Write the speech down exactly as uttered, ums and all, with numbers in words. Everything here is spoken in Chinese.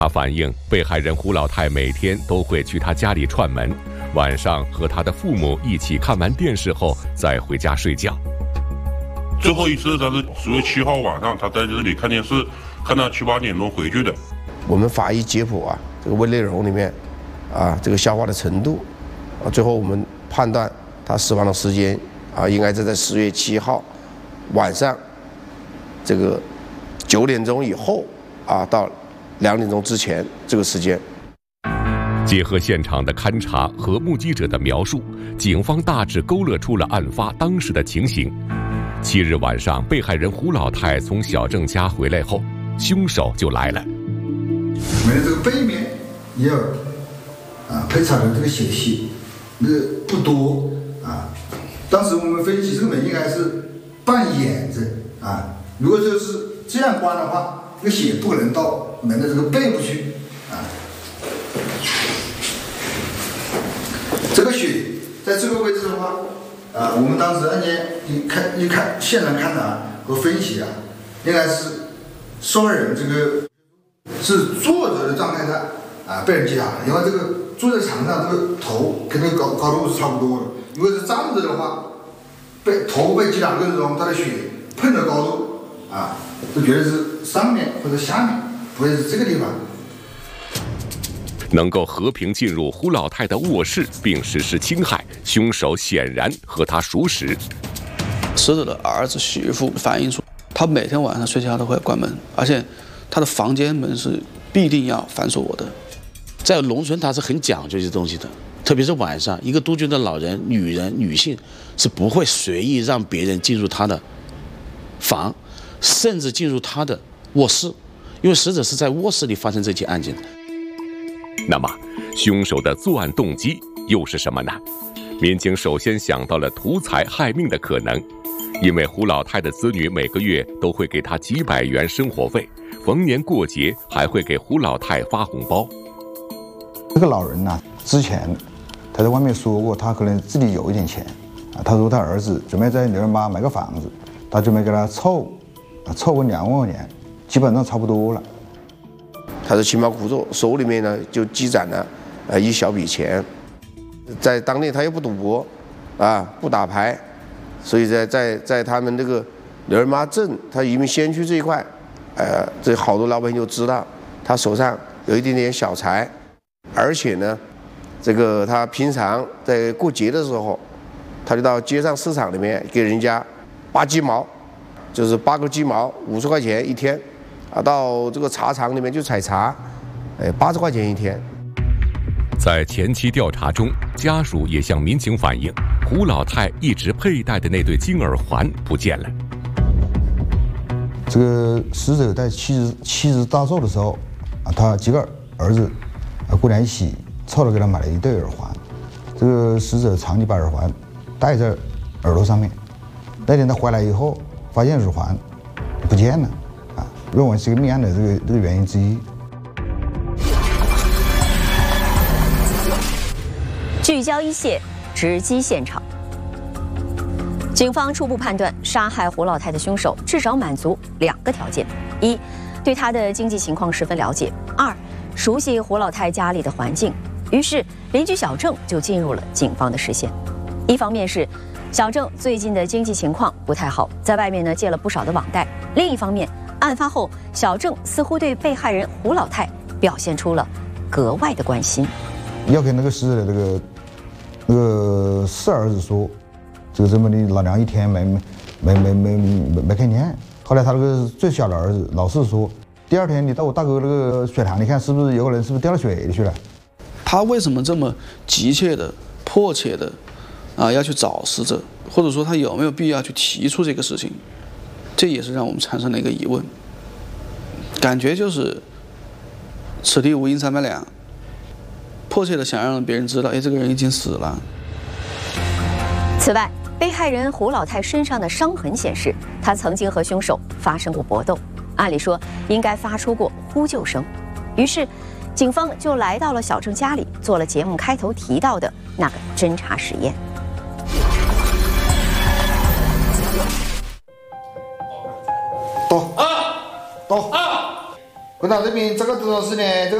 他反映，被害人胡老太每天都会去他家里串门，晚上和他的父母一起看完电视后再回家睡觉。 最后一次他是十月七号晚上，他在这里看电视，看到七八点钟回去的。 我们法医解剖啊，这个胃内容里面，啊，这个消化的程度，啊，最后我们判断他死亡的时间啊，应该是在十月七号晚上，这个九点钟以后啊，到两点钟之前这个时间。 结合现场的勘查和目击者的描述，警方大致勾勒出了案发当时的情形。七日晚上，被害人胡老太从小郑家回来后，凶手就来了。 门的这个背面也有啊配查的这个血迹，那个不多啊。当时我们分析这个门应该是半掩着啊，如果就是这样关的话，这个血不可能到门的这个背部去啊。这个血在这个位置的话，啊，我们当时案件一看一看现场勘查和分析啊，应该是受害人这个是坐着的状态下啊被人击打的，因为这个坐在床上，这个头跟这个高高度是差不多的。如果是站着的话，被头被击打的过程中，他的血碰的高度啊，就觉得是上面或者下面，不会是这个地方。 能够和平进入胡老太的卧室并实施侵害，凶手显然和他熟识。 死者的儿子媳妇反映出，他每天晚上睡觉都会关门，而且他的房间门是必定要反锁的。 在农村，他是很讲究这些东西的，特别是晚上，一个独居的老人、女人、女性是不会随意让别人进入他的房，甚至进入他的卧室，因为死者是在卧室里发生这起案件的。 那么，凶手的作案动机又是什么呢？民警首先想到了图财害命的可能，因为胡老太的子女每个月都会给她几百元生活费，逢年过节还会给胡老太发红包。 这个老人呢、啊，之前他在外面说过，他可能自己有一点钱啊。他说他儿子准备在牛人坝买个房子，他准备给他凑啊凑个两万块钱，基本上差不多了。 他是勤劳苦做，手里面呢就积攒了呃一小笔钱，在当地他又不赌博，啊不打牌，所以在在在他们这个牛人坝镇，他移民先驱这一块，呃这好多老百姓就知道他手上有一点点小财，而且呢，这个他平常在过节的时候，他就到街上市场里面给人家扒鸡毛，就是八个鸡毛五十块钱一天。啊，到这个茶厂里面去采茶，哎，八十块钱一天。 在前期调查中，家属也向民警反映，胡老太一直佩戴的那对金耳环不见了。 这个死者在七日七日大寿的时候，啊，他几个儿子啊过来一起凑了给他买了一对耳环。这个死者长期把耳环戴在耳朵上面，那天他回来以后，发现耳环不见了。认为是个命案的这个这个原因之一。 聚焦一线，直击现场。警方初步判断，杀害胡老太的凶手至少满足两个条件：一，对她的经济情况十分了解；二，熟悉胡老太家里的环境。于是，邻居小郑就进入了警方的视线。一方面是小郑最近的经济情况不太好，在外面呢借了不少的网贷；另一方面，案发后，小郑似乎对被害人胡老太表现出了格外的关心。 要跟那个死者的这个那个四儿子说，这个这么的老娘一天没没没没没没没看见。后来他那个最小的儿子老四说，第二天你到我大哥那个水塘，你看是不是有个人是不是掉到水里去了？ 他为什么这么急切的、迫切的啊要去找死者，或者说他有没有必要去提出这个事情？这也是让我们产生了一个疑问，感觉就是此地无银三百两，迫切的想让别人知道，哎，这个人已经死了。 此外，被害人胡老太身上的伤痕显示，她曾经和凶手发生过搏斗，按理说应该发出过呼救声。于是，警方就来到了小郑家里，做了节目开头提到的那个侦查实验。 到啊，到啊， 看到这边这个多少是呢？这个。